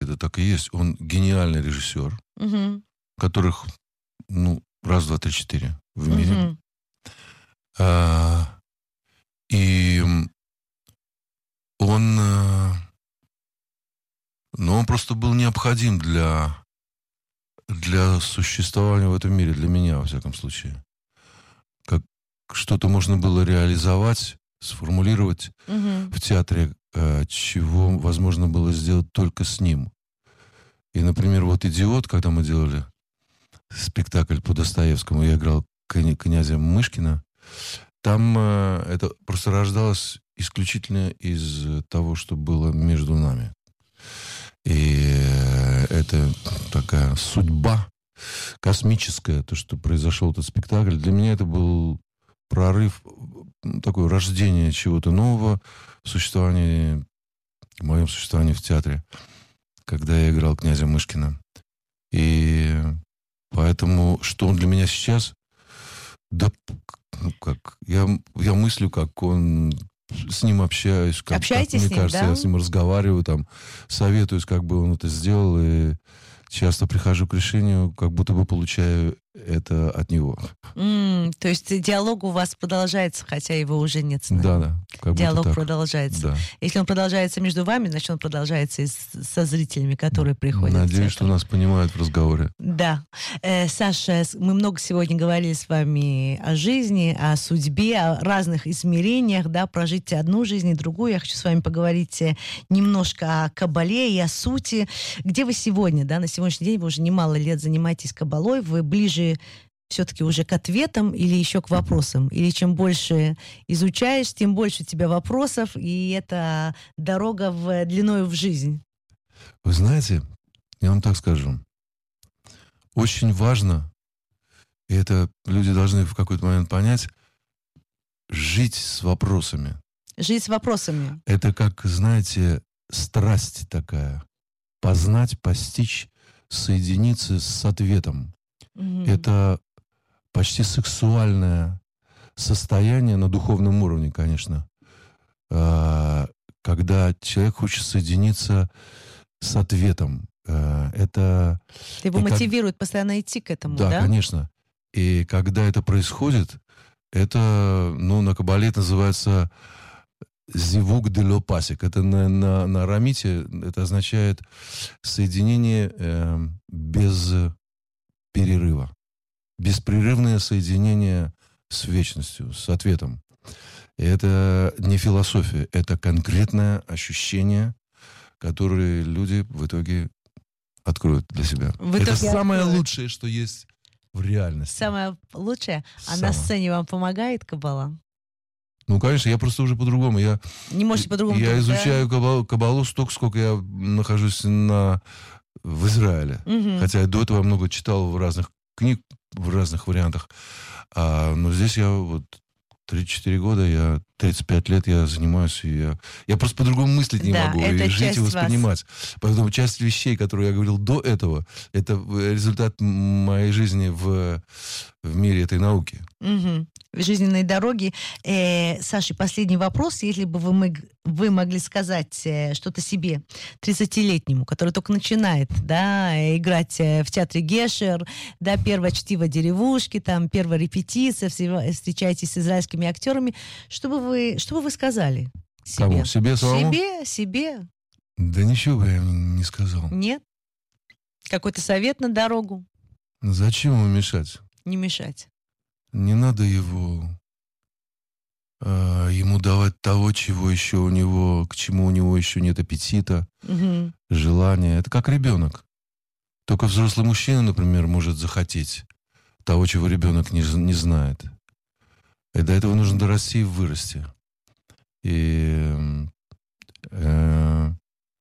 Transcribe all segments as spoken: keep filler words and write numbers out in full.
это так и есть. Он гениальный режиссер, Угу. которых, ну, раз, два, три, четыре в мире. Угу. А, и он, а, ну, он просто был необходим для, для существования в этом мире, для меня, во всяком случае. Как что-то можно было реализовать, сформулировать Угу. в театре, а, чего возможно было сделать только с ним. И, например, вот «Идиот», когда мы делали спектакль по Достоевскому, я играл кня- князя Мышкина, там э, это просто рождалось исключительно из того, что было между нами. И э, это такая судьба космическая, то, что произошел этот спектакль. Для меня это был прорыв, ну, такое рождение чего-то нового в существовании, в моем существовании в театре, когда я играл князя Мышкина. И поэтому, что он для меня сейчас, да, ну как, я, я мыслю, как он, с ним общаюсь, как, Общаетесь как, с мне ним, кажется, да? я с ним разговариваю, там, советуюсь, как бы он это сделал, и часто прихожу к решению, как будто бы получаю это от него. М, то есть диалог у вас продолжается, хотя его уже нет с нами. Да, да, как будто Диалог так. продолжается. Да. Если он продолжается между вами, значит, он продолжается и с- со зрителями, которые приходят. в Надеюсь, театр. что нас понимают в разговоре. Да. Э, Саша, с- мы много сегодня говорили с вами о жизни, о судьбе, о разных измерениях, да, прожить одну жизнь и другую. Я хочу с вами поговорить э, немножко о кабале и о сути. Где вы сегодня, да, на сегодняшний день вы уже немало лет занимаетесь кабалой, вы ближе все-таки уже к ответам или еще к вопросам? Или чем больше изучаешь, тем больше у тебя вопросов, и это дорога в длиною в жизнь? Вы знаете, я вам так скажу, очень важно, и это люди должны в какой-то момент понять, жить с вопросами. Жить с вопросами. Это как, знаете, страсть такая. Познать, постичь, соединиться с ответом. Мгм. Это почти сексуальное состояние на духовном уровне, конечно. А, Когда человек хочет соединиться с ответом. А, Это... Его и как- мотивирует постоянно идти к этому, Да, да? конечно. И когда это происходит, это, ну, на кабале это называется зивук де ло пасик. Это на, на, на арамите, это означает соединение э, без перерыва. Беспрерывное соединение с вечностью, с ответом. И это не философия, это конкретное ощущение, которое люди в итоге откроют для себя. В Это итоге самое откроют. лучшее, что есть в реальности. Самое лучшее. А Самое. на сцене вам помогает кабала? Ну, конечно, я просто уже по-другому. Я, Не можете по-другому я думать, да? изучаю кабалу, кабалу столько, сколько я нахожусь на, в Израиле. Мгм. Хотя я до этого много читал в разных книг, в разных вариантах. А, но здесь я вот тридцать четыре года, я тридцать пять лет я занимаюсь, и я, я просто по-другому мыслить не Да, могу, это и жить, часть и вас. воспринимать. Поэтому часть вещей, которые я говорил до этого, это результат моей жизни в, в мире этой науки. Мгм. В жизненной дороге. Э, Саша, последний вопрос. Если бы вы, мог- вы могли сказать э, что-то себе, тридцатилетнему, который только начинает, да, э, играть э, в театре Гешер, да, первое чтиво деревушки, там, первая репетиция, все- встречаетесь с израильскими актерами, что бы вы, что бы вы сказали себе? Кому? Себе самому? Себе, себе. Да ничего бы я не сказал. Нет? Какой-то совет на дорогу? Зачем ему мешать? Не мешать. Не надо его э, ему давать того, чего еще у него, к чему у него еще нет аппетита, Мгм. желания. Это как ребенок. Только взрослый мужчина, например, может захотеть того, чего ребенок не, з- не знает. И до этого нужно дорасти и вырасти. И э,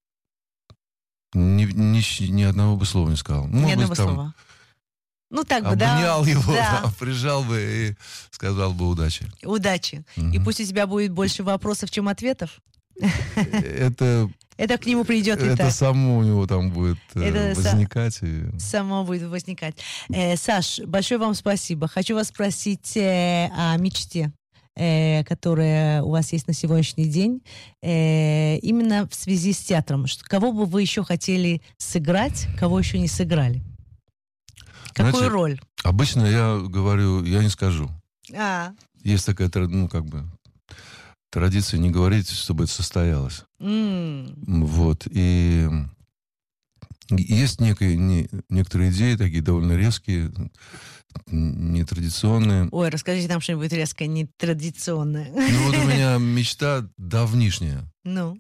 ни, ни, щ- ни одного бы слова не сказал. Ну, Ни может одного быть, там слова. Ну, так бы, да. обнял его, Да. да, прижал бы и сказал бы удачи. Удачи. И Мгм. пусть у тебя будет больше вопросов, чем ответов. Это, Это к нему придет и это так. само у него там будет э, Это са- возникать. и- Само будет возникать. Э, Саш, большое вам спасибо. Хочу вас спросить э, о мечте. э, которая у вас есть на сегодняшний день, э, именно в связи с театром? Что, кого бы вы еще хотели сыграть, кого еще не сыграли? Какую Знаете, роль? Обычно я говорю, я не скажу. А. Есть такая, ну, как бы, традиция не говорить, чтобы это состоялось. Mm. Вот. И есть некие, не, некоторые идеи, такие довольно резкие, нетрадиционные. Ой, расскажите нам что-нибудь резкое, нетрадиционное. Ну, вот у меня мечта давнишняя. Ну?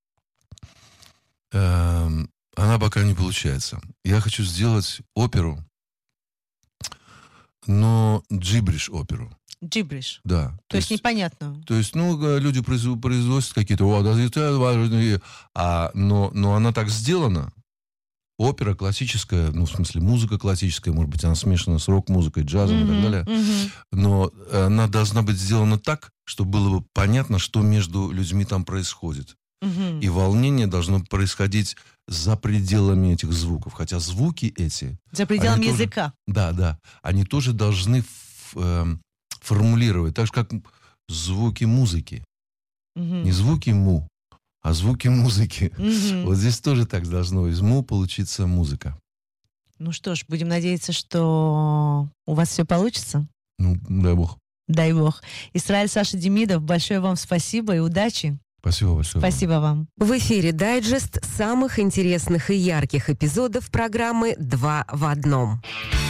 Эм, она пока не получается. Я хочу сделать оперу, но джибриш оперу. Джибриш. Да. То, то есть, есть непонятно. То есть, ну, люди производят какие-то... А, но, но она так сделана. Опера классическая, ну, в смысле, музыка классическая, может быть, она смешана с рок-музыкой, джазом mm-hmm, и так далее. Mm-hmm. Но она должна быть сделана так, чтобы было бы понятно, что между людьми там происходит. Mm-hmm. И волнение должно происходить за пределами этих звуков. Хотя звуки эти... За пределами языка. Тоже, да, да. Они тоже должны ф, э, формулировать, так же, как звуки музыки. Mm-hmm. Не звуки му, а звуки музыки. Mm-hmm. Вот здесь тоже так должно из му получиться музыка. Ну что ж, будем надеяться, что у вас все получится. Ну, дай бог. Дай бог. Исраиль Саша Демидов, большое вам спасибо и удачи. Спасибо большое. Спасибо вам. В эфире дайджест самых интересных и ярких эпизодов программы «Два в одном».